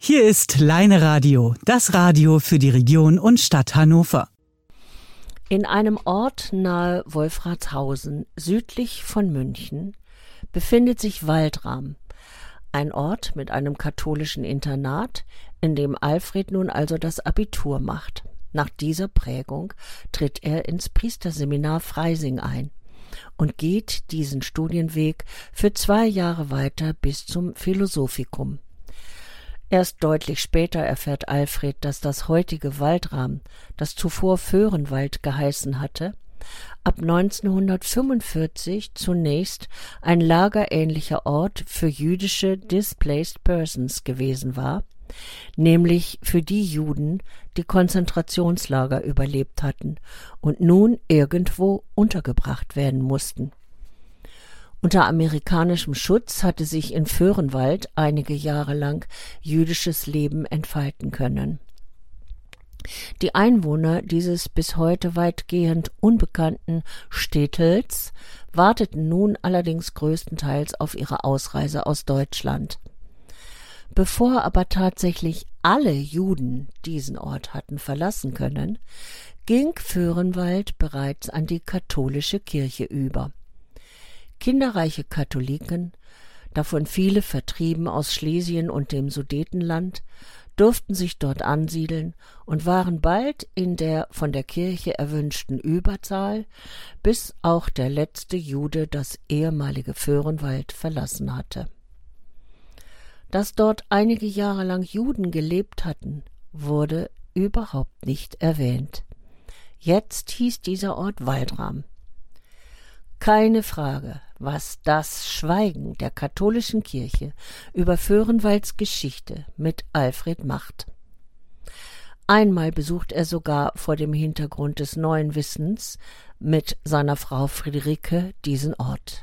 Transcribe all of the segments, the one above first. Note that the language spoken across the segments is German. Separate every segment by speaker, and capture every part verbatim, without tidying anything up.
Speaker 1: Hier ist Leine Radio, das Radio für die Region und Stadt Hannover.
Speaker 2: In einem Ort nahe Wolfratshausen, südlich von München, befindet sich Waldram, ein Ort mit einem katholischen Internat, in dem Alfred nun also das Abitur macht. Nach dieser Prägung tritt er ins Priesterseminar Freising ein und geht diesen Studienweg für zwei Jahre weiter bis zum Philosophikum. Erst deutlich später erfährt Alfred, dass das heutige Waldram, das zuvor Vöhrenwald geheißen hatte, ab neunzehnhundertfünfundvierzig zunächst ein lagerähnlicher Ort für jüdische Displaced Persons gewesen war, nämlich für die Juden, die Konzentrationslager überlebt hatten und nun irgendwo untergebracht werden mussten. Unter amerikanischem Schutz hatte sich in Vöhrenwald einige Jahre lang jüdisches Leben entfalten können. Die Einwohner dieses bis heute weitgehend unbekannten Städtels warteten nun allerdings größtenteils auf ihre Ausreise aus Deutschland. Bevor aber tatsächlich alle Juden diesen Ort hatten verlassen können, ging Vöhrenwald bereits an die katholische Kirche über. Kinderreiche Katholiken, davon viele vertrieben aus Schlesien und dem Sudetenland, durften sich dort ansiedeln und waren bald in der von der Kirche erwünschten Überzahl, bis auch der letzte Jude das ehemalige Vöhrenwald verlassen hatte. Dass dort einige Jahre lang Juden gelebt hatten, wurde überhaupt nicht erwähnt. Jetzt hieß dieser Ort Waldram. Keine Frage, was das Schweigen der katholischen Kirche über Vöhrenwalds Geschichte mit Alfred macht. Einmal besucht er sogar vor dem Hintergrund des neuen Wissens mit seiner Frau Friederike diesen Ort.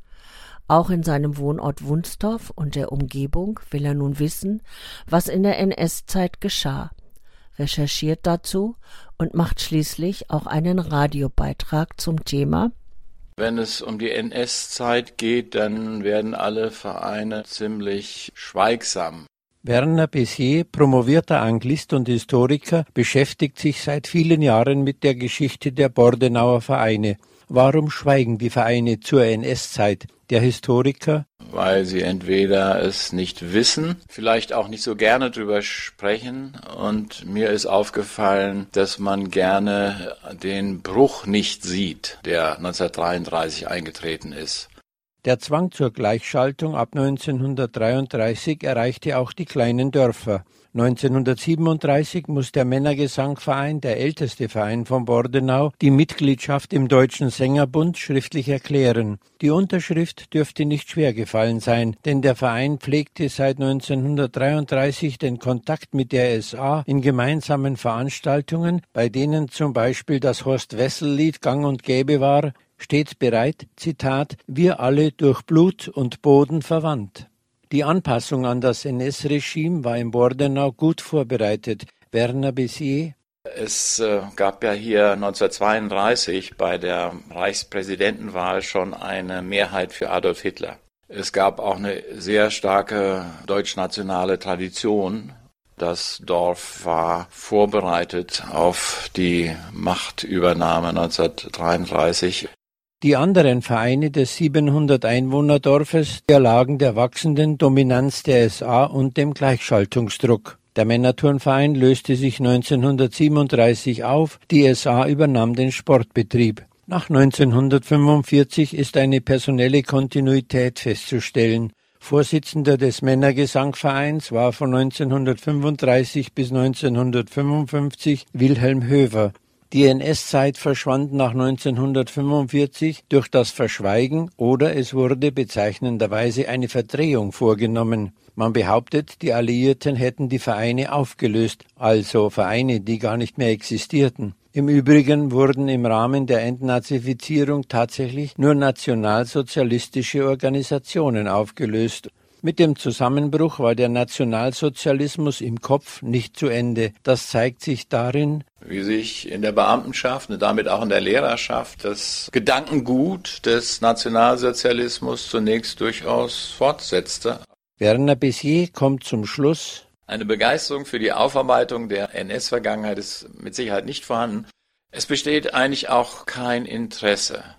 Speaker 2: Auch in seinem Wohnort Wunstorf und der Umgebung will er nun wissen, was in der N S-Zeit geschah, recherchiert dazu und macht schließlich auch einen Radiobeitrag zum Thema.
Speaker 3: Wenn es um die N S-Zeit geht, dann werden alle Vereine ziemlich schweigsam.
Speaker 4: Werner Bessier, promovierter Anglist und Historiker, beschäftigt sich seit vielen Jahren mit der Geschichte der Bordenauer Vereine. Warum schweigen die Vereine zur N S-Zeit? Der Historiker:
Speaker 3: Weil sie entweder es nicht wissen, vielleicht auch nicht so gerne drüber sprechen. Und mir ist aufgefallen, dass man gerne den Bruch nicht sieht, der neunzehnhundertdreiunddreißig eingetreten ist.
Speaker 4: Der Zwang zur Gleichschaltung ab neunzehnhundertdreiunddreißig erreichte auch die kleinen Dörfer. neunzehnhundertsiebenunddreißig muss der Männergesangverein, der älteste Verein von Bordenau, die Mitgliedschaft im Deutschen Sängerbund schriftlich erklären. Die Unterschrift dürfte nicht schwer gefallen sein, denn der Verein pflegte seit neunzehnhundertdreiunddreißig den Kontakt mit der S A in gemeinsamen Veranstaltungen, bei denen zum Beispiel das Horst-Wessel-Lied gang und gäbe war, stets bereit, Zitat, wir alle durch Blut und Boden verwandt. Die Anpassung an das N S-Regime war in Bordenau gut vorbereitet. Werner Bessier:
Speaker 3: Es äh, gab ja hier neunzehnhundertzweiunddreißig bei der Reichspräsidentenwahl schon eine Mehrheit für Adolf Hitler. Es gab auch eine sehr starke deutschnationale Tradition. Das Dorf war vorbereitet auf die Machtübernahme neunzehnhundertdreiunddreißig.
Speaker 4: Die anderen Vereine des siebenhundert-Einwohner-Dorfes erlagen der wachsenden Dominanz der S A und dem Gleichschaltungsdruck. Der Männerturnverein löste sich neunzehnhundertsiebenunddreißig auf, die S A übernahm den Sportbetrieb. Nach neunzehnhundertfünfundvierzig ist eine personelle Kontinuität festzustellen. Vorsitzender des Männergesangvereins war von neunzehnhundertfünfunddreißig bis neunzehnhundertfünfundfünfzig Wilhelm Höver. Die N S-Zeit verschwand nach neunzehnhundertfünfundvierzig durch das Verschweigen oder es wurde bezeichnenderweise eine Verdrehung vorgenommen. Man behauptet, die Alliierten hätten die Vereine aufgelöst, also Vereine, die gar nicht mehr existierten. Im Übrigen wurden im Rahmen der Entnazifizierung tatsächlich nur nationalsozialistische Organisationen aufgelöst. Mit dem Zusammenbruch war der Nationalsozialismus im Kopf nicht zu Ende. Das zeigt sich darin,
Speaker 3: wie sich in der Beamtenschaft und damit auch in der Lehrerschaft das Gedankengut des Nationalsozialismus zunächst durchaus fortsetzte.
Speaker 4: Werner Bessier kommt zum Schluss:
Speaker 3: Eine Begeisterung für die Aufarbeitung der N S-Vergangenheit ist mit Sicherheit nicht vorhanden. Es besteht eigentlich auch kein Interesse